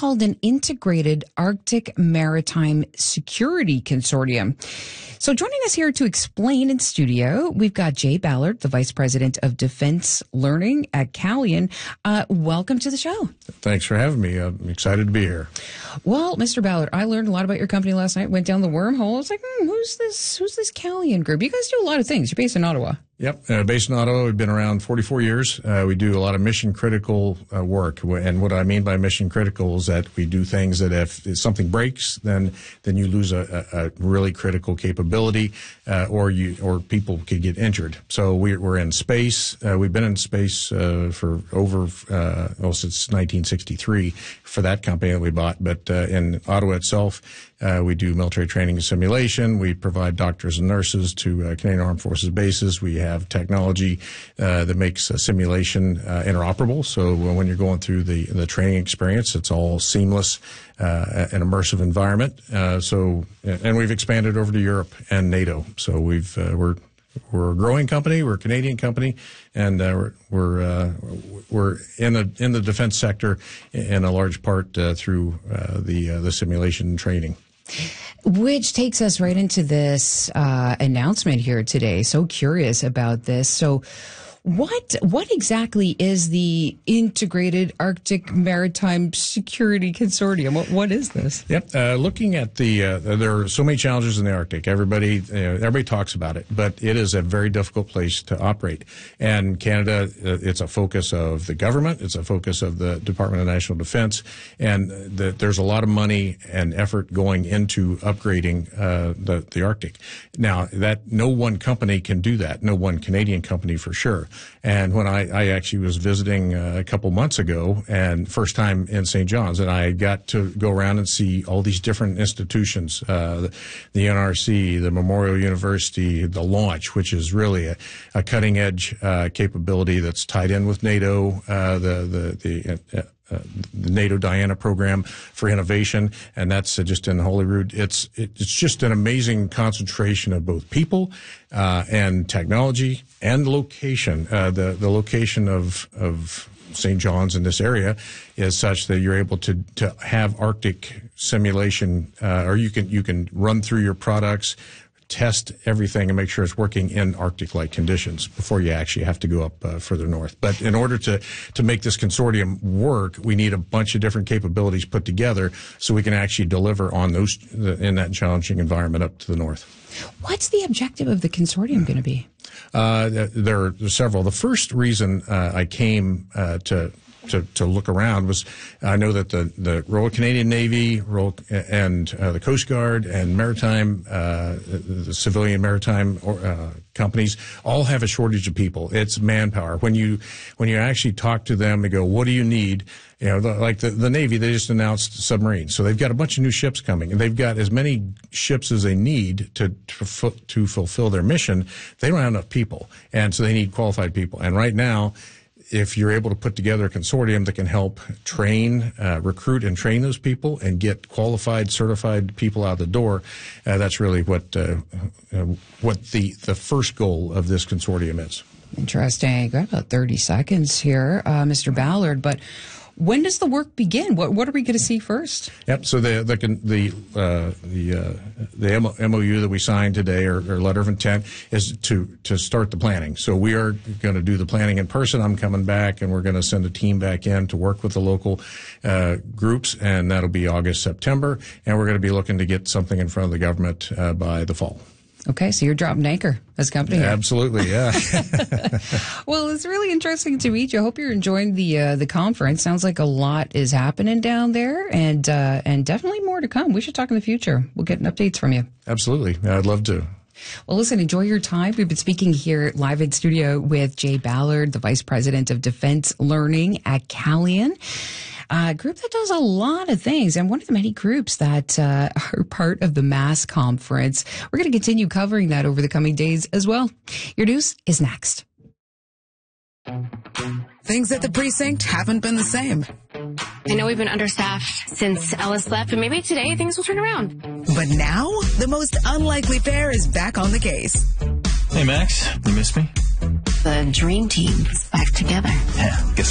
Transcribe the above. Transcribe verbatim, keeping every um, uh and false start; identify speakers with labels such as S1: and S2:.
S1: called an Integrated Arctic Maritime Security Consortium. So joining us here to explain in studio, we've got Jay Ballard, the Vice President of Defense Learning at Calian. Uh, welcome to the show.
S2: Thanks for having me. I'm excited to be here.
S1: Well, Mister Ballard, I learned a lot about your company last night. Went down the wormhole. I was like, hmm, who's this? Who's this Calian group? You guys do a lot of things. You're based in Ottawa.
S2: Yep, uh, based in Ottawa. We've been around forty-four years. Uh, we do a lot of mission critical uh, work, and what I mean by mission critical is that we do things that if, if something breaks, then then you lose a, a, a really critical capability, uh, or you or people could get injured. So we're, we're in space. Uh, we've been in space uh, for over uh, well since nineteen sixty-three for that company that we bought. But uh, in Ottawa itself, uh, we do military training and simulation. We provide doctors and nurses to uh, Canadian Armed Forces bases. We have technology uh, that makes uh, simulation uh, interoperable. So when you're going through the the training experience, it's all seamless, uh, an immersive environment. Uh, so and we've expanded over to Europe and NATO. So we've uh, we're we're a growing company. We're a Canadian company, and uh, we're we're, uh, we're in the in the defense sector in a large part uh, through uh, the uh, the simulation and training.
S1: Which takes us right into this uh, announcement here today. So curious about this. So what what exactly is the Integrated Arctic Maritime Security Consortium? What what is this?
S2: Yep, uh, looking at the uh, there are so many challenges in the Arctic. Everybody uh, everybody talks about it, but it is a very difficult place to operate. And Canada, uh, it's a focus of the government. It's a focus of the Department of National Defense, and the, there's a lot of money and effort going into upgrading uh, the the Arctic. Now, that no one company can do that. No one Canadian company for sure. And when I, I actually was visiting uh, a couple months ago, and first time in Saint John's, and I got to go around and see all these different institutions, uh, the, the N R C, the Memorial University, the launch, which is really a, a cutting edge uh, capability that's tied in with NATO, uh, the the the. Uh, Uh, the NATO Diana program for innovation, and that's uh, just in Holyrood. It's it, it's just an amazing concentration of both people uh, and technology and location. Uh, the the location of of Saint John's in this area is such that you're able to to have Arctic simulation, uh, or you can you can run through your products, test everything and make sure it's working in Arctic-like conditions before you actually have to go up uh, further north. But in order to, to make this consortium work, we need a bunch of different capabilities put together so we can actually deliver on those in that challenging environment up to the north.
S1: What's the objective of the consortium going to be?
S2: Uh, there are several. The first reason uh, I came uh, to To, to look around was I know that the, the Royal Canadian Navy Royal, and uh, the Coast Guard and maritime, uh, the civilian maritime uh, companies all have a shortage of people. It's manpower. When you when you actually talk to them, they go, "What do you need?" You know, the, like the, the Navy, they just announced submarines, so they've got a bunch of new ships coming, and they've got as many ships as they need to to, to fulfill their mission. They don't have enough people, and so they need qualified people. And right now, if you're able to put together a consortium that can help train, uh, recruit and train those people and get qualified, certified people out the door, uh, that's really what uh, uh, what the, the first goal of this consortium is. Interesting.
S1: Got about thirty seconds here, uh, Mister Ballard, but when does the work begin? What what are we going to see first?
S2: Yep. So the the the uh, the uh, the M O U that we signed today, or, or letter of intent, is to to start the planning. So we are going to do the planning in person. I'm coming back, and we're going to send a team back in to work with the local uh, groups, and that'll be August, September, and we're going to be looking to get something in front of the government uh, by the fall.
S1: Okay, so you're dropping anchor as a company.
S2: Yeah, absolutely, yeah.
S1: Well, it's really interesting to meet you. I hope you're enjoying the uh, the conference. Sounds like a lot is happening down there, and uh, and definitely more to come. We should talk in the future. We'll get updates from you.
S2: Absolutely, I'd love to.
S1: Well, listen, enjoy your time. We've been speaking here live in studio with Jay Ballard, the Vice President of Defense Learning at Calian. A group that does a lot of things, and one of the many groups that uh, are part of the MASS conference. We're going to continue covering that over the coming days as well. Your news is next.
S3: Things at the precinct haven't been the same.
S4: I know we've been understaffed since Ellis left, but maybe today things will turn around.
S3: But now, the most unlikely pair is back on the case.
S5: Hey, Max, you miss me?
S4: The dream team is back together.
S5: Yeah, guess